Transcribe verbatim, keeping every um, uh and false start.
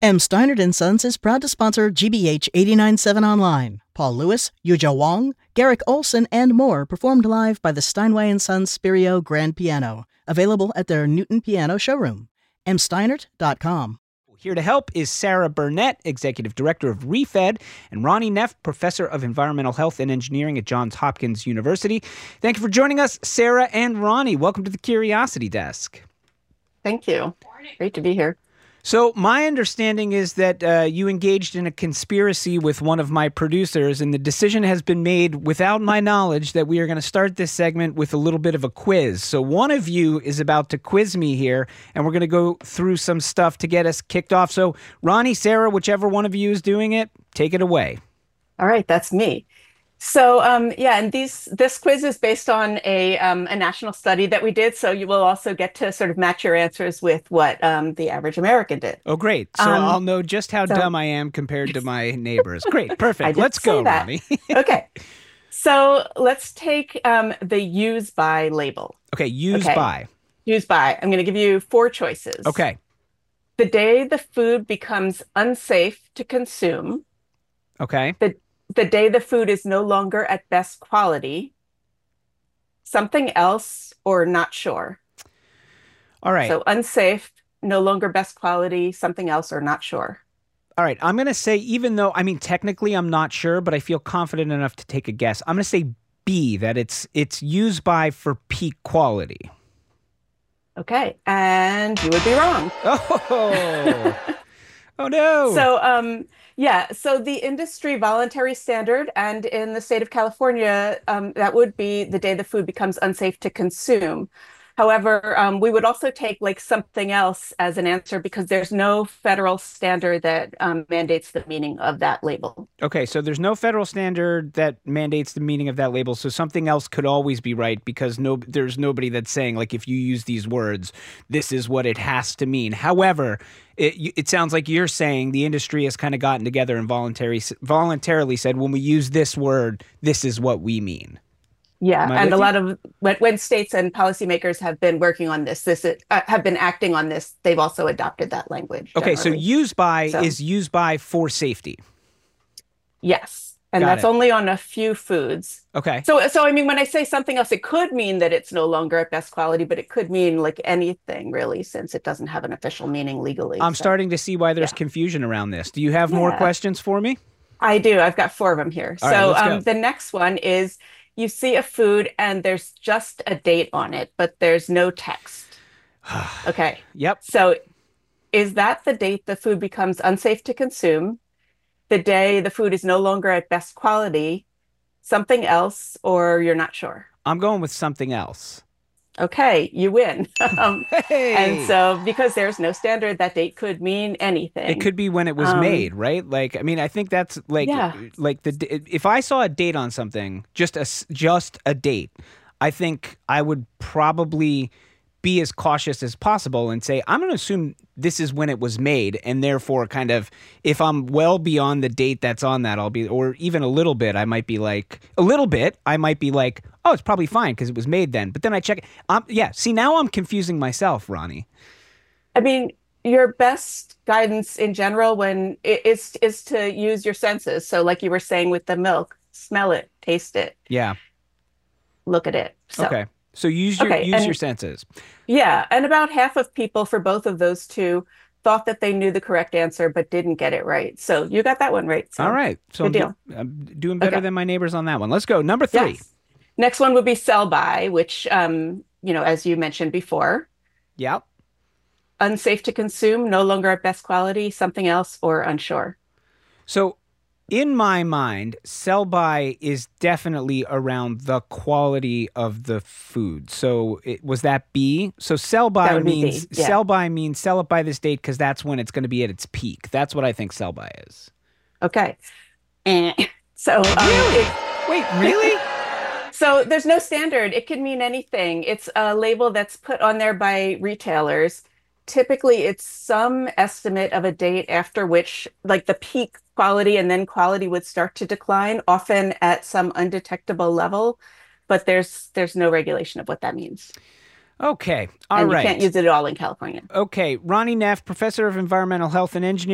M. Steinert and Sons is proud to sponsor G B H eighty-nine point seven Online. Paul Lewis, Yuja Wong, Garrick Olson, and more performed live by the Steinway and Sons Spirio Grand Piano, available at their Newton Piano showroom. m steinert dot com. Here to help is Sarah Burnett, Executive Director of ReFed, and Ronnie Neff, Professor of Environmental Health and Engineering at Johns Hopkins University. Thank you for joining us, Sarah and Ronnie. Welcome to the Curiosity Desk. Thank you. Great to be here. So my understanding is that uh, you engaged in a conspiracy with one of my producers, and the decision has been made without my knowledge that we are going to start this segment with a little bit of a quiz. So one of you is about to quiz me here, and we're going to go through some stuff to get us kicked off. So Ronnie, Sarah, whichever one of you is doing it, take it away. All right, that's me. So um, yeah, and these this quiz is based on a um, a national study that we did. So you will also get to sort of match your answers with what um, the average American did. Oh, great! So um, I'll know just how so, dumb I am compared to my neighbors. Great, perfect. Let's go, Ronnie. Okay, so let's take um, the use by label. Okay, use okay. by. Use by. I'm going to give you four choices. Okay. The day the food becomes unsafe to consume. Okay. The The day the food is no longer at best quality, something else, or not sure. All right. So unsafe, no longer best quality, something else, or not sure. All right. I'm going to say, even though, I mean, technically I'm not sure, but I feel confident enough to take a guess. I'm going to say B, that it's it's used by for peak quality. Okay. And you would be wrong. Oh, oh no. So, um, Yeah, so the industry voluntary standard, and in the state of California, um, that would be the day the food becomes unsafe to consume. However, um, we would also take like something else as an answer because there's no federal standard that um, mandates the meaning of that label. Okay, so there's no federal standard that mandates the meaning of that label, so something else could always be right because no, there's nobody that's saying, like, if you use these words, this is what it has to mean. However, it, it sounds like you're saying the industry has kind of gotten together and voluntary, voluntarily said, when we use this word, this is what we mean. Yeah, and a lot of when, when states and policymakers have been working on this, this uh, have been acting on this, they've also adopted that language. Okay, generally. So use by so, is used by for safety. Yes, and Got that's it. Only on a few foods. Okay. So, so I mean, when I say something else, it could mean that it's no longer at best quality, but it could mean like anything really, since it doesn't have an official meaning legally. I'm so. starting to see why there's yeah. confusion around this. Do you have yeah. more questions for me? I do. I've got four of them here. All so right, um, the next one is, you see a food and there's just a date on it, but there's no text. Okay. Yep. So is that the date the food becomes unsafe to consume, the day the food is no longer at best quality, something else, or you're not sure? I'm going with something else. Okay, you win. um, hey. And so because there's no standard, that date could mean anything. It could be when it was um, made, right? Like, I mean, I think that's like, yeah. like the if I saw a date on something, just a just a date, I think I would probably be as cautious as possible and say, I'm going to assume this is when it was made, and therefore kind of, if I'm well beyond the date that's on that, I'll be, or even a little bit, I might be like, a little bit, I might be like, oh, it's probably fine because it was made then. But then I check, um, yeah, see, now I'm confusing myself, Ronnie. I mean, your best guidance in general when is is to use your senses. So like you were saying with the milk, smell it, taste it. Yeah. Look at it. So. Okay. So use your okay, use and, your senses. Yeah, and about half of people for both of those two thought that they knew the correct answer but didn't get it right. So you got that one right. So all right. So good I'm, deal. Do, I'm doing better okay. than my neighbors on that one. Let's go. Number three. Yes. Next one would be sell by, which um, you know, as you mentioned before. Yep. Unsafe to consume, no longer at best quality, something else, or unsure. So in my mind, sell by is definitely around the quality of the food. So it, was that B? So sell by means yeah. sell by means sell it by this date because that's when it's going to be at its peak. That's what I think sell by is. Okay. And so um, really? it, wait, really? So there's no standard. It can mean anything. It's a label that's put on there by retailers. Typically, it's some estimate of a date after which, like the peak quality and then quality would start to decline, often at some undetectable level. But there's there's no regulation of what that means. Okay. All and right. You can't use it at all in California. Okay. Ronnie Neff, Professor of Environmental Health and Engineering.